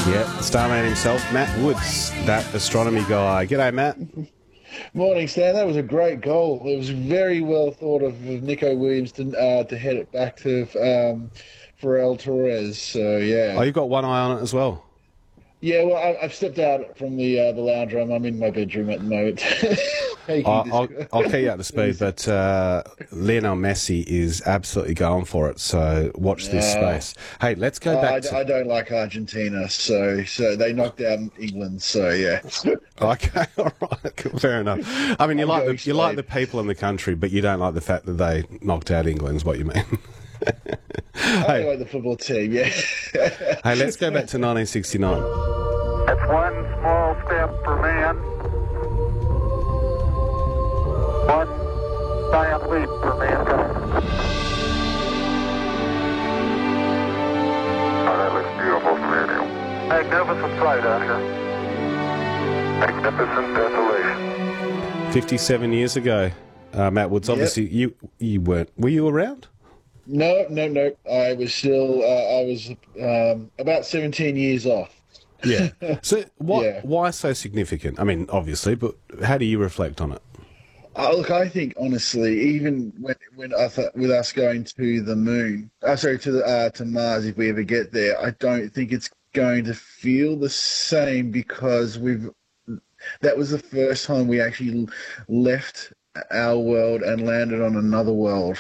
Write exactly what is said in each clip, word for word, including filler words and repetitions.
Yeah, Starman himself, Matt Woods, that astronomy guy. G'day, Matt. Morning, Stan. That was a great goal. It was very well thought of with Nico Williams to uh, to head it back to um, Farrell Torres. So Oh, yeah, you've got one eye on it as well. yeah. Well, I, I've stepped out from the uh, the lounge room. I'm in my bedroom at the moment, taking I- this. I'll, I'll keep you up to speed, but uh, Lionel Messi is absolutely going for it, so watch this Uh, space. Hey, let's go I, back to... I don't like Argentina, so so they knocked out England. So yeah, Okay, all right, cool, fair enough. I mean, you I'm like going the you like Spain. the people in the country, but you don't like the fact that they knocked out England, is what you mean. I don't hey, like the football team. Yeah. hey, let's go back to nineteen sixty-nine. That's one small step for man, one giant leap for mankind. Oh, that looks beautiful from here, Neil. Magnificent sight out here. Magnificent desolation. fifty-seven years ago, uh, Matt Woods. Yep. Obviously, you you weren't. Were you around? No, no, no. I was still. Uh, I was um, about seventeen years off. Yeah. So why Yeah. why so significant? I mean, obviously, but how do you reflect on it? Uh, look, I think honestly, even when when I thought with us going to the moon, uh, sorry, to the uh, to Mars, if we ever get there, I don't think it's going to feel the same because we've that was the first time we actually left our world and landed on another world.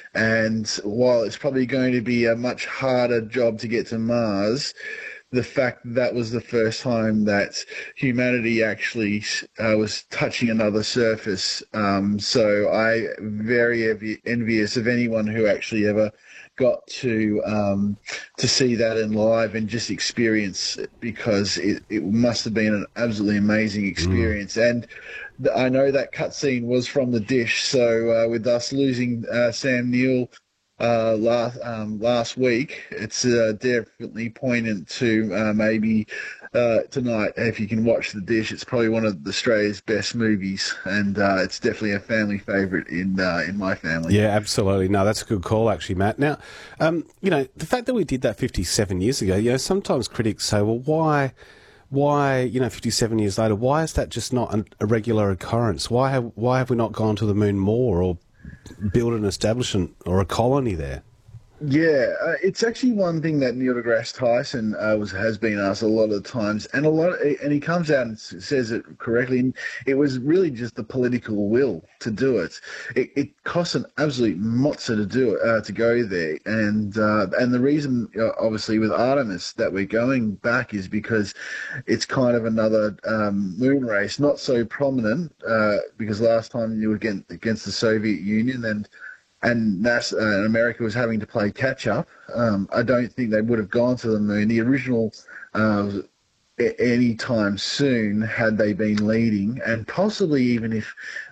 And while it's probably going to be a much harder job to get to Mars, the fact that was the first time that humanity actually uh, was touching another surface. Um, so I very envi- envious of anyone who actually ever got to um, to see that in live and just experience it because it, it must have been an absolutely amazing experience. And th- I know that cutscene was from The Dish. So uh, with us losing uh, Sam Neill uh, last um, last week, it's uh, definitely poignant to uh, maybe uh, tonight. If you can watch The Dish, it's probably one of Australia's best movies, and uh, it's definitely a family favourite in uh, in my family. Yeah, absolutely. No, that's a good call, actually, Matt. Now, um, you know, the fact that we did that fifty-seven years ago, you know, sometimes critics say, well, why, why, you know, fifty-seven years later, why is that just not an, a regular occurrence? Why have, why have we not gone to the moon more or build an establishment or a colony there? Yeah, uh, it's actually one thing that Neil deGrasse Tyson uh, was has been asked a lot of times, and a lot, and he comes out and s- says it correctly. And it was really just the political will to do it. It, it costs an absolute mozza to do it, uh, to go there, and uh, and the reason, uh, obviously, with Artemis that we're going back is because it's kind of another um, moon race, not so prominent, uh, because last time you were against, against the Soviet Union and and NASA uh, and America was having to play catch up. Um, I don't think they would have gone to the moon. The original uh, a- any time soon had they been leading, and possibly even if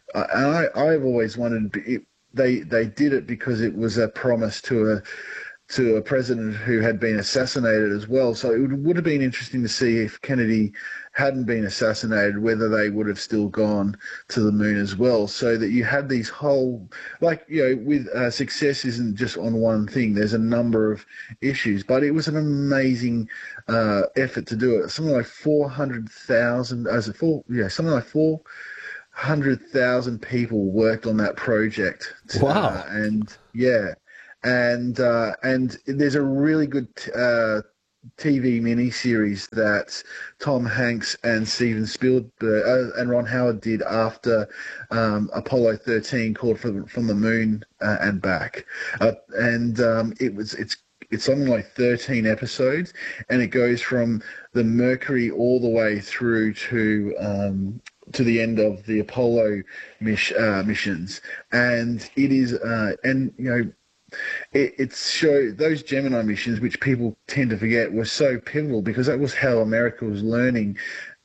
I, I've always wanted it, they they did it because it was a promise to a to a president who had been assassinated as well. So it would, would have been interesting to see if Kennedy hadn't been assassinated, whether they would have still gone to the moon as well. So that you had these whole, like, you know, with uh, success isn't just on one thing. There's a number of issues, but it was an amazing uh, effort to do it. Something like four hundred thousand, as a four, yeah, something like four hundred thousand people worked on that project. Uh, Wow. and yeah, and uh, and there's a really good uh, T V miniseries that Tom Hanks and Steven Spielberg uh, and Ron Howard did after um, Apollo thirteen, called From, From the Moon uh, and Back, uh, and um, it was it's it's something like thirteen episodes, and it goes from the Mercury all the way through to um, to the end of the Apollo miss, uh, missions, and it is uh, and you know it, it's show those Gemini missions, which people tend to forget, were so pivotal because that was how America was learning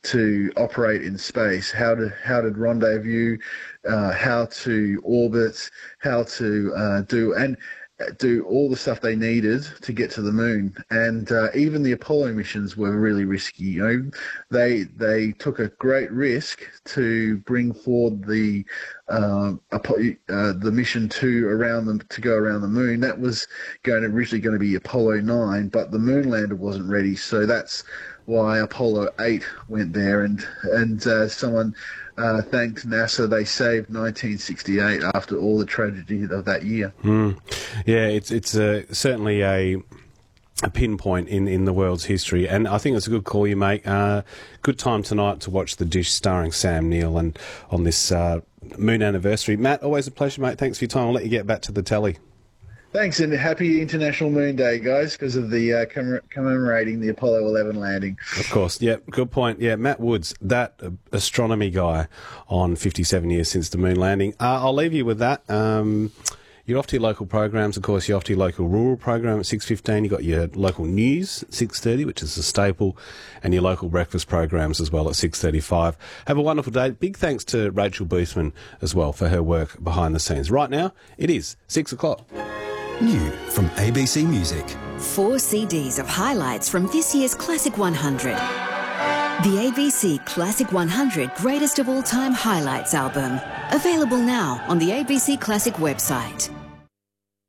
to operate in space, how to how to rendezvous, uh, how to orbit, how to uh, do and do all the stuff they needed to get to the moon. And uh, even the Apollo missions were really risky. You know, they they took a great risk to bring forward the uh, uh, the mission two around them to go around the moon. That was going to, originally going to be Apollo nine, but the moon lander wasn't ready. So that's why Apollo eight went there. And and uh, someone uh, thanked NASA. They saved nineteen sixty-eight after all the tragedy of that year. Mm. Yeah, it's it's uh, certainly a a pinpoint in, in the world's history, and I think it's a good call you make. Uh, good time tonight to watch The Dish starring Sam Neill and on this uh, moon anniversary. Matt, always a pleasure, mate. Thanks for your time. I'll let you get back to the telly. Thanks, and happy International Moon Day, guys, because of the uh, commem- commemorating the Apollo eleven landing. Of course, yeah, good point. Yeah, Matt Woods, that uh, astronomy guy on fifty-seven years since the moon landing. Uh, I'll leave you with that. Um, You're off to your local programs, of course. You're off to your local rural program at six fifteen. You've got your local news at six thirty, which is a staple, and your local breakfast programs as well at six thirty-five. Have a wonderful day. Big thanks to Rachel Boothman as well for her work behind the scenes. Right now, it is six o'clock. New from A B C Music. Four C Ds of highlights from this year's Classic one hundred. The A B C Classic one hundred Greatest of All Time Highlights album. Available now on the A B C Classic website.